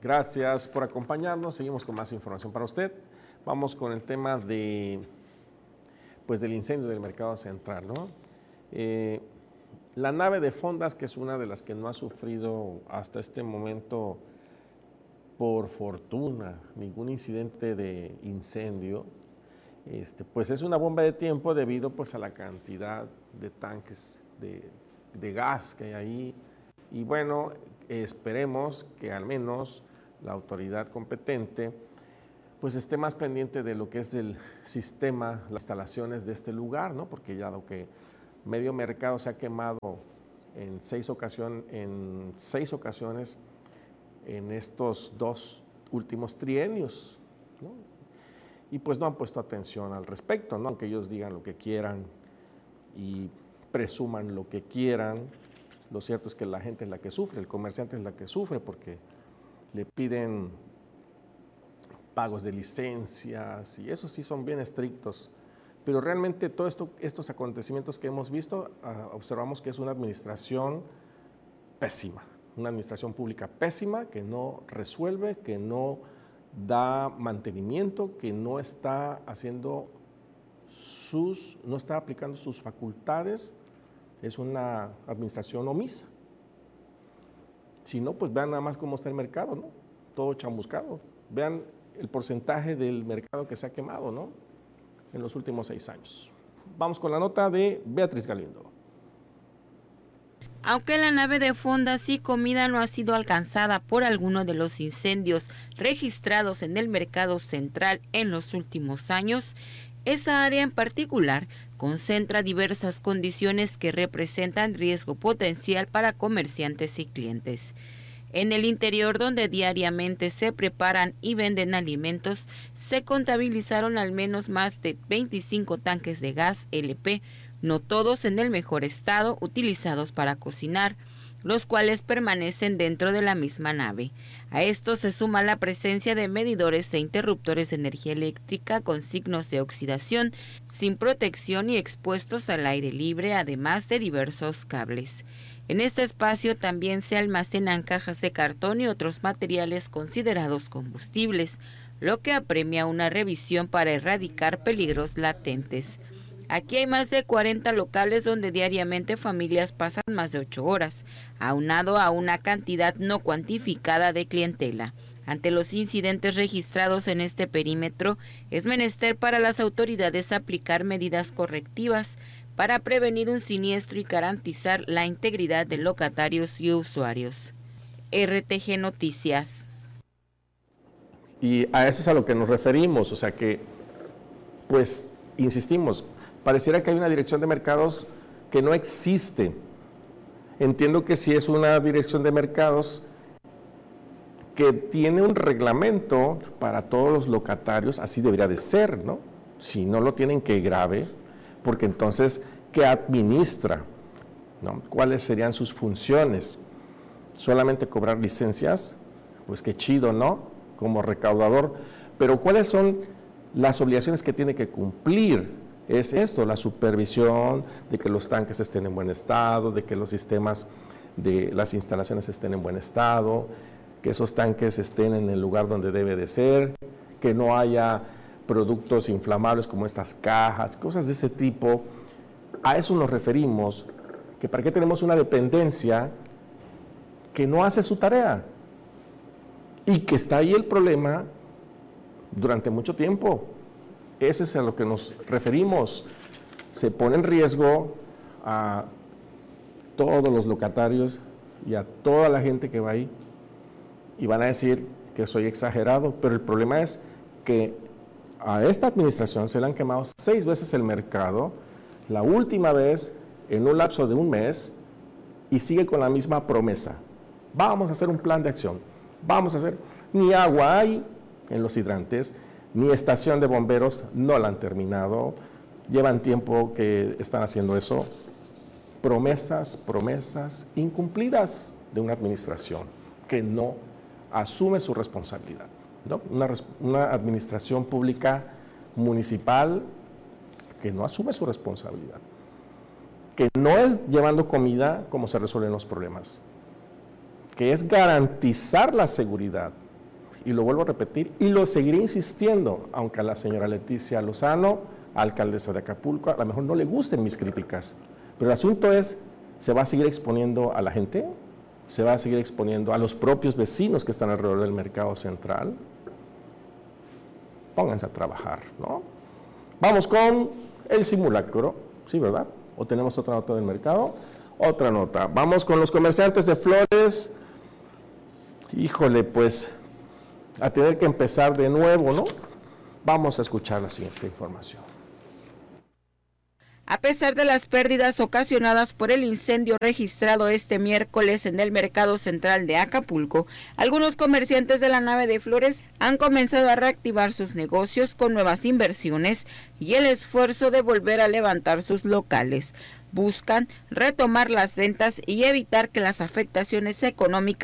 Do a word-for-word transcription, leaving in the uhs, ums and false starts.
Gracias por acompañarnos. Seguimos con más información para usted. Vamos con el tema de, pues, del incendio del Mercado Central, ¿no? Eh, la nave de fondas, que es una de las que no ha sufrido hasta este momento, por fortuna, ningún incidente de incendio, este, pues es una bomba de tiempo debido, pues, a la cantidad de tanques de, de gas que hay ahí. Y bueno, esperemos que al menos la autoridad competente pues esté más pendiente de lo que es el sistema, las instalaciones de este lugar, ¿no? Porque ya dado que medio mercado se ha quemado en seis, ocasión, en seis ocasiones en estos dos últimos trienios, ¿no? Y pues no han puesto atención al respecto, ¿no? Aunque ellos digan lo que quieran y presuman lo que quieran, lo cierto es que la gente es la que sufre, el comerciante es la que sufre porque le piden pagos de licencias y esos sí son bien estrictos. Pero realmente todos esto, estos acontecimientos que hemos visto, uh, observamos que es una administración pésima, una administración pública pésima que no resuelve, que no da mantenimiento, que no está haciendo sus, no está aplicando sus facultades. Es una administración omisa. Si no, pues vean nada más cómo está el mercado, ¿no? Todo chamuscado. Vean el porcentaje del mercado que se ha quemado, ¿no? En los últimos seis años. Vamos con la nota de Beatriz Galindo. Aunque la nave de fondas y comida no ha sido alcanzada por alguno de los incendios registrados en el Mercado Central en los últimos años, esa área en particular concentra diversas condiciones que representan riesgo potencial para comerciantes y clientes. En el interior, donde diariamente se preparan y venden alimentos, se contabilizaron al menos más de veinticinco tanques de gas L P, no todos en el mejor estado, utilizados para cocinar, los cuales permanecen dentro de la misma nave. A esto se suma la presencia de medidores e interruptores de energía eléctrica con signos de oxidación, sin protección y expuestos al aire libre, además de diversos cables. En este espacio también se almacenan cajas de cartón y otros materiales considerados combustibles, lo que apremia una revisión para erradicar peligros latentes. Aquí hay más de cuarenta locales donde diariamente familias pasan más de ocho horas, aunado a una cantidad no cuantificada de clientela. Ante los incidentes registrados en este perímetro, es menester para las autoridades aplicar medidas correctivas para prevenir un siniestro y garantizar la integridad de locatarios y usuarios. R T G Noticias. Y a eso es a lo que nos referimos, o sea que, pues, insistimos, pareciera que hay una dirección de mercados que no existe. Entiendo que si es una dirección de mercados que tiene un reglamento para todos los locatarios, así debería de ser, ¿no? Si no lo tienen, que grave, porque entonces, ¿qué administra? ¿No? ¿Cuáles serían sus funciones? ¿Solamente cobrar licencias? Pues qué chido, ¿no? Como recaudador. Pero ¿cuáles son las obligaciones que tiene que cumplir? Es esto, la supervisión de que los tanques estén en buen estado, de que los sistemas de las instalaciones estén en buen estado, que esos tanques estén en el lugar donde debe de ser, que no haya productos inflamables como estas cajas, cosas de ese tipo. A eso nos referimos, que para qué tenemos una dependencia que no hace su tarea y que está ahí el problema durante mucho tiempo. Eso es a lo que nos referimos. Se pone en riesgo a todos los locatarios y a toda la gente que va ahí, y van a decir que soy exagerado, pero el problema es que a esta administración se le han quemado seis veces el mercado, la última vez en un lapso de un mes, y sigue con la misma promesa. Vamos a hacer un plan de acción, vamos a hacer, ni agua hay en los hidrantes, ni estación de bomberos, no la han terminado, llevan tiempo que están haciendo eso. Promesas, promesas incumplidas de una administración que no asume su responsabilidad, ¿no? Una, una administración pública municipal que no asume su responsabilidad, que no es llevando comida como se resuelven los problemas, que es garantizar la seguridad Y lo vuelvo a repetir y lo seguiré insistiendo, aunque a la señora Leticia Lozano, alcaldesa de Acapulco, a lo mejor no le gusten mis críticas. Pero el asunto es, ¿se va a seguir exponiendo a la gente? ¿Se va a seguir exponiendo a los propios vecinos que están alrededor del mercado central? Pónganse a trabajar, ¿no? Vamos con el simulacro, ¿sí, verdad? ¿O tenemos otra nota del mercado? Otra nota. Vamos con los comerciantes de flores. Híjole, pues, a tener que empezar de nuevo, ¿no? Vamos a escuchar la siguiente información. A pesar de las pérdidas ocasionadas por el incendio registrado este miércoles en el mercado central de Acapulco, algunos comerciantes de la nave de flores han comenzado a reactivar sus negocios con nuevas inversiones y el esfuerzo de volver a levantar sus locales. Buscan retomar las ventas y evitar que las afectaciones económicas